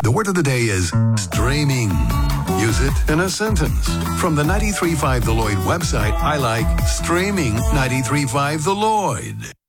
The word of the day is streaming. Use it in a sentence. From the 93.5 The Lloyd website, I like streaming 93.5 The Lloyd.